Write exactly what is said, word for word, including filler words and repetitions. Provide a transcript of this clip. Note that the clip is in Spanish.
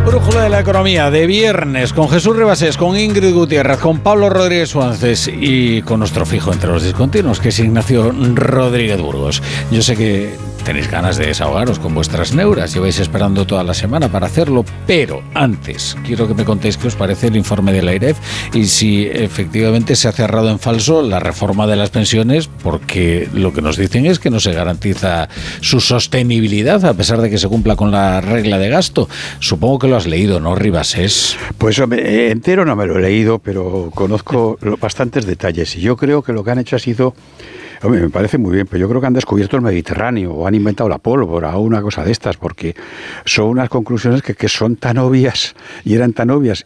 Brújula de la economía de viernes con Jesús Ribasés, con Ingrid Gutiérrez, con Pablo Rodríguez Suárez y con nuestro fijo entre los discontinuos, que es Ignacio Rodríguez Burgos. Yo sé que tenéis ganas de desahogaros con vuestras neuras, lleváis esperando toda la semana para hacerlo, pero antes quiero que me contéis qué os parece el informe de la AIREF y si efectivamente se ha cerrado en falso la reforma de las pensiones, porque lo que nos dicen es que no se garantiza su sostenibilidad a pesar de que se cumpla con la regla de gasto. Supongo que lo has leído, ¿no, Ribasés? Pues hombre, entero no me lo he leído, pero conozco bastantes detalles y yo creo que lo que han hecho ha sido... Hombre, me parece muy bien, pero yo creo que han descubierto el Mediterráneo o han inventado la pólvora o una cosa de estas, porque son unas conclusiones que, que son tan obvias y eran tan obvias